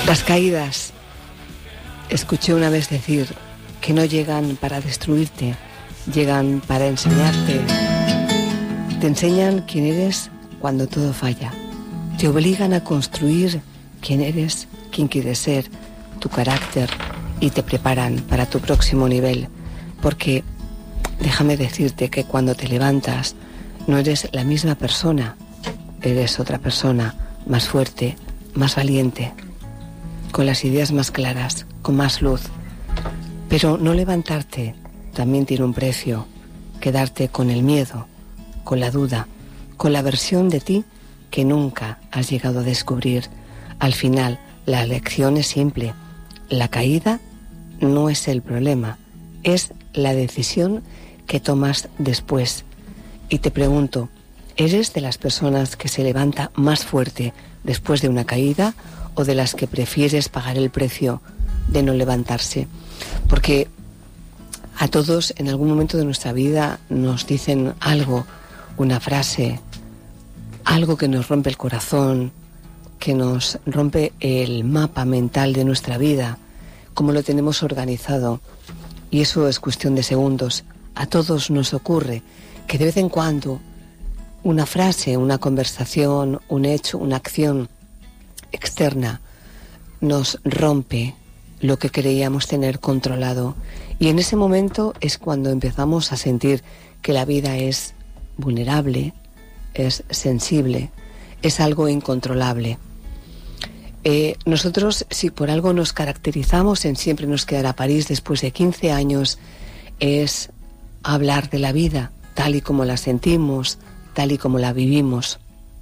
Las caídas, escuché una vez decir que no llegan para destruirte, llegan para enseñarte. Te enseñan quién eres cuando todo falla. Te obligan a construir quién eres, quién quieres ser, tu carácter, y te preparan para tu próximo nivel. Porque déjame decirte que cuando te levantas no eres la misma persona, eres otra persona, más fuerte, más valiente, con las ideas más claras, con más luz. Pero no levantarte también tiene un precio, quedarte con el miedo, con la duda, con la versión de ti que nunca has llegado a descubrir. Al final, la lección es simple. La caída no es el problema, es la decisión que tomas después. Y te pregunto, ¿eres de las personas que se levanta más fuerte después de una caída o de las que prefieres pagar el precio de no levantarse? Porque a todos en algún momento de nuestra vida nos dicen algo, una frase, algo que nos rompe el corazón, que nos rompe el mapa mental de nuestra vida, cómo lo tenemos organizado. Y eso es cuestión de segundos. A todos nos ocurre que de vez en cuando una frase, una conversación, un hecho, una acción externa nos rompe lo que creíamos tener controlado. Y en ese momento es cuando empezamos a sentir que la vida es vulnerable, es sensible, es algo incontrolable. Nosotros, si por algo nos caracterizamos en Siempre nos quedará París después de 15 años, es hablar de la vida tal y como la sentimos, tal y como la vivimos.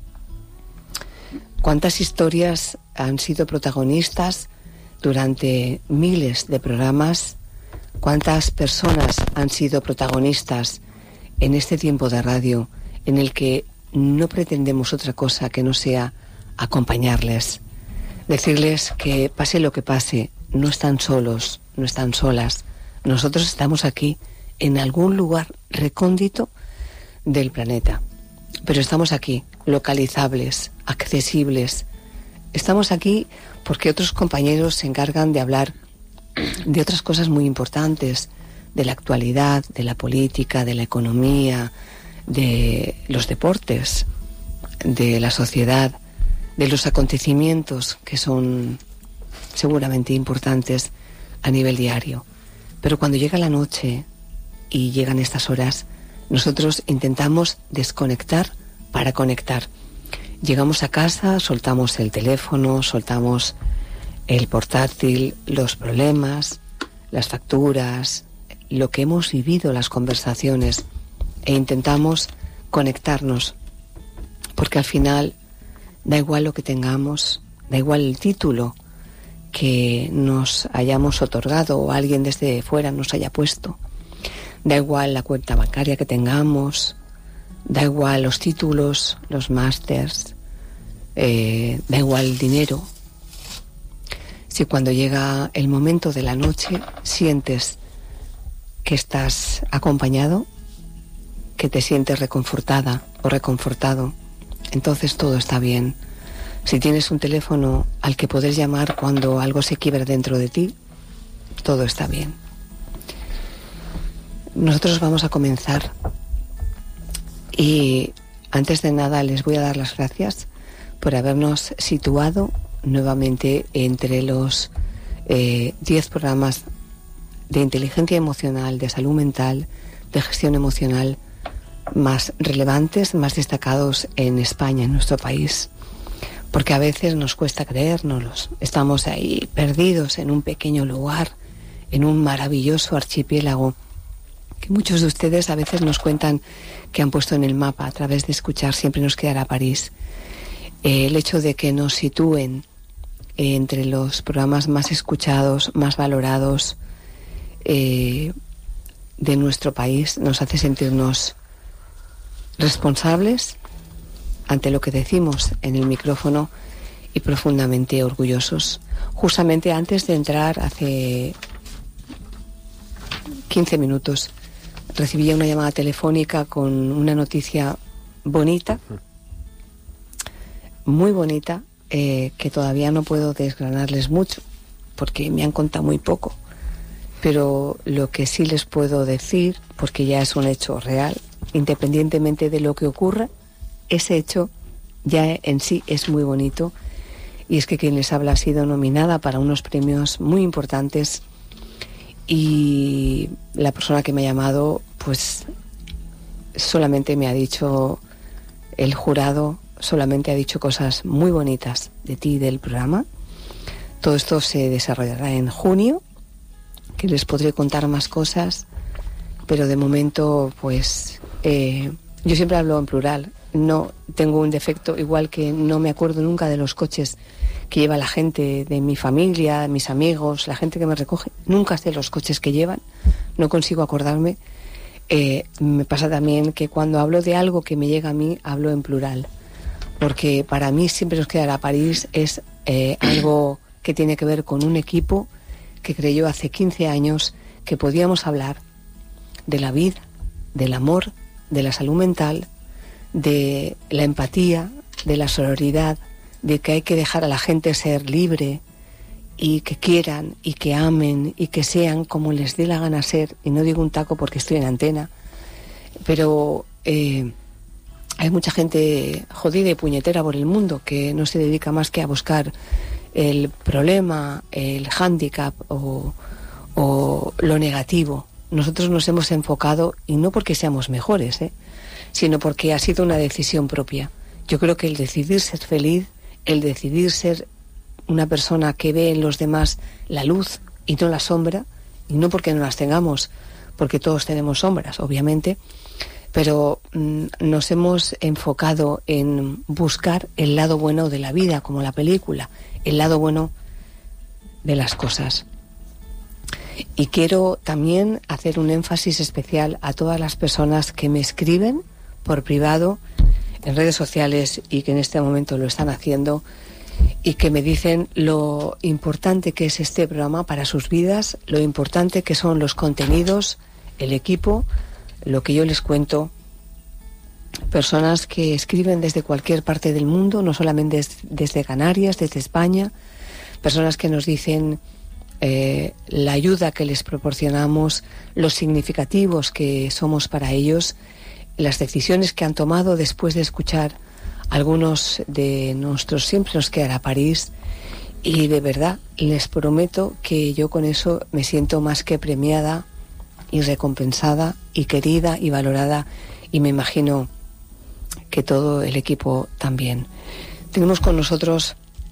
¿Cuántas historias han sido protagonistas durante miles de programas? ¿Cuántas personas han sido protagonistas en este tiempo de radio en el que no pretendemos otra cosa que no sea acompañarles? Decirles que pase lo que pase, no están solos, no están solas. Nosotros estamos aquí, en algún lugar recóndito del planeta. Pero estamos aquí, localizables, accesibles. Estamos aquí porque otros compañeros se encargan de hablar de otras cosas muy importantes, de la actualidad, de la política, de la economía, de los deportes, de la sociedad, de los acontecimientos que son seguramente importantes a nivel diario. Pero cuando llega la noche y llegan estas horas, nosotros intentamos desconectar para conectar. Llegamos a casa, soltamos el teléfono, soltamos el portátil, los problemas, las facturas, lo que hemos vivido, las conversaciones, e intentamos conectarnos, porque al final da igual lo que tengamos, da igual el título que nos hayamos otorgado o alguien desde fuera nos haya puesto, da igual la cuenta bancaria que tengamos, da igual los títulos, los másters, da igual el dinero. Si cuando llega el momento de la noche sientes que estás acompañado, que te sientes reconfortada o reconfortado, entonces todo está bien. Si tienes un teléfono al que poder llamar cuando algo se quiebra dentro de ti, todo está bien. Nosotros vamos a comenzar y antes de nada les voy a dar las gracias por habernos situado nuevamente entre los 10 programas de inteligencia emocional, de salud mental, de gestión emocional más relevantes, más destacados en España, en nuestro país. Porque a veces nos cuesta creérnoslo. Estamos ahí perdidos en un pequeño lugar, en un maravilloso archipiélago que muchos de ustedes a veces nos cuentan que han puesto en el mapa a través de escuchar Siempre nos quedará París. El hecho de que nos sitúen entre los programas más escuchados, más valorados de nuestro país nos hace sentirnos responsables ante lo que decimos en el micrófono y profundamente orgullosos. Justamente antes de entrar, hace 15 minutos, recibí una llamada telefónica con una noticia bonita, muy bonita, que todavía no puedo desgranarles mucho, porque me han contado muy poco. Pero lo que sí les puedo decir, porque ya es un hecho real, independientemente de lo que ocurra, ese hecho ya en sí es muy bonito. Y es que quien les habla ha sido nominada para unos premios muy importantes, y la persona que me ha llamado, pues solamente me ha dicho, el jurado solamente ha dicho cosas muy bonitas de ti y del programa. Todo esto se desarrollará en junio, que les podré contar más cosas, pero de momento, pues, yo siempre hablo en plural. No tengo un defecto, igual que no me acuerdo nunca de los coches que lleva la gente de mi familia, de mis amigos, la gente que me recoge. Nunca sé los coches que llevan, no consigo acordarme. Me pasa también que cuando hablo de algo que me llega a mí, hablo en plural, porque para mí Siempre nos quedará París es algo que tiene que ver con un equipo que creyó hace 15 años que podíamos hablar de la vida, del amor, de la salud mental, de la empatía, de la sororidad, de que hay que dejar a la gente ser libre y que quieran y que amen y que sean como les dé la gana ser. Y no digo un taco porque estoy en antena, pero hay mucha gente jodida y puñetera por el mundo que no se dedica más que a buscar el problema, el hándicap o lo negativo. Nosotros nos hemos enfocado, y no porque seamos mejores, sino porque ha sido una decisión propia. Yo creo que el decidir ser feliz, el decidir ser una persona que ve en los demás la luz y no la sombra, y no porque no las tengamos, porque todos tenemos sombras, obviamente, pero nos hemos enfocado en buscar el lado bueno de la vida, como la película, el lado bueno de las cosas. Y quiero también hacer un énfasis especial a todas las personas que me escriben por privado en redes sociales y que en este momento lo están haciendo, y que me dicen lo importante que es este programa para sus vidas, lo importante que son los contenidos, el equipo, lo que yo les cuento. Personas que escriben desde cualquier parte del mundo, no solamente desde Canarias, desde España, personas que nos dicen la ayuda que les proporcionamos, los significativos que somos para ellos, las decisiones que han tomado después de escuchar algunos de nuestros Siempre nos quedará París. Y de verdad les prometo que yo con eso me siento más que premiada y recompensada y querida y valorada, y me imagino que todo el equipo también. Tenemos con nosotros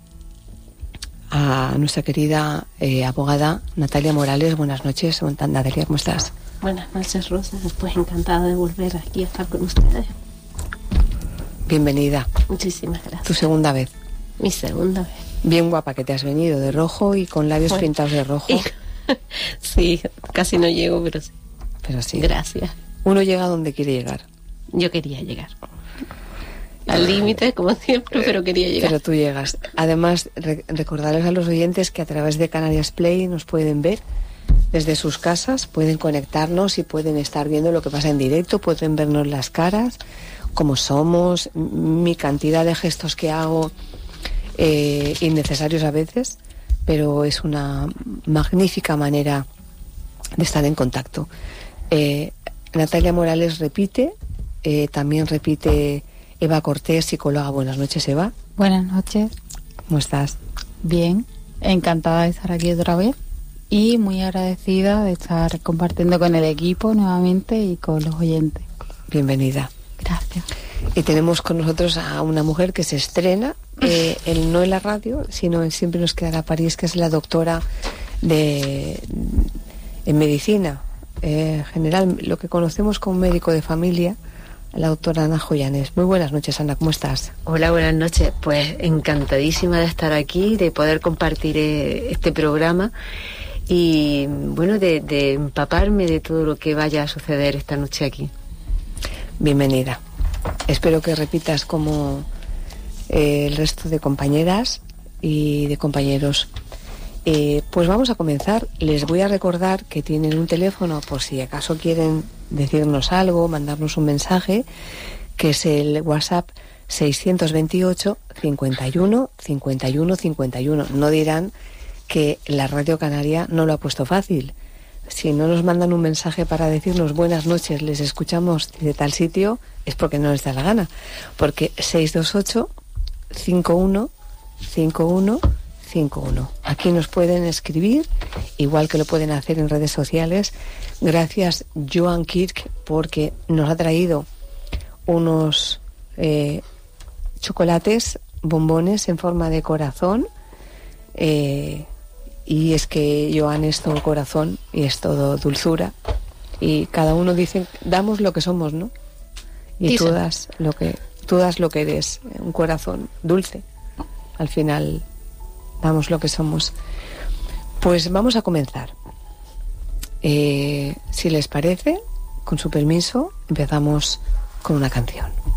a nuestra querida abogada Natalia Morales. Buenas noches, Natalia, ¿cómo estás? Buenas noches, Rosa. Pues encantada de volver aquí a estar con ustedes. Bienvenida. Muchísimas gracias. ¿Tu segunda vez? Mi segunda vez. Bien guapa que te has venido, de rojo y con labios pintados de rojo. Sí, casi no llego, pero sí. Pero sí. Gracias. Uno llega a donde quiere llegar. Yo quería llegar. Al límite, como siempre, pero quería llegar. Pero tú llegas. Además, recordarles a los oyentes que a través de Canarias Play nos pueden ver desde sus casas, pueden conectarnos y pueden estar viendo lo que pasa en directo, pueden vernos las caras, cómo somos, mi cantidad de gestos que hago, innecesarios a veces, pero es una magnífica manera de estar en contacto. Natalia Morales repite, también repite Eva Cortés, psicóloga. Buenas noches, Eva. Buenas noches. ¿Cómo estás? Bien, encantada de estar aquí otra vez y muy agradecida de estar compartiendo con el equipo nuevamente y con los oyentes. Bienvenida. Gracias. Y tenemos con nosotros a una mujer que se estrena, no en la radio, sino en Siempre nos quedará París, que es la doctora en medicina general, lo que conocemos como médico de familia, la doctora Ana Joyanes. Muy buenas noches, Ana, ¿cómo estás? Hola, buenas noches. Pues encantadísima de estar aquí, de poder compartir este programa y, bueno, de empaparme de todo lo que vaya a suceder esta noche aquí. Bienvenida. Espero que repitas como el resto de compañeras y de compañeros. Pues vamos a comenzar. Les voy a recordar que tienen un teléfono por si acaso quieren decirnos algo, mandarnos un mensaje, que es el WhatsApp 628 51 51 51. No dirán que la Radio Canaria no lo ha puesto fácil. Si no nos mandan un mensaje para decirnos buenas noches, les escuchamos de tal sitio, es porque no les da la gana. Porque 628 51 51 51. Aquí nos pueden escribir, igual que lo pueden hacer en redes sociales. Gracias, Joan Kirk, porque nos ha traído unos chocolates, bombones en forma de corazón. Y es que Joan es todo corazón y es todo dulzura. Y cada uno dice, damos lo que somos, ¿no? Y tú das lo que eres, un corazón dulce. Al final damos lo que somos. Pues vamos a comenzar. Si les parece, con su permiso, empezamos con una canción.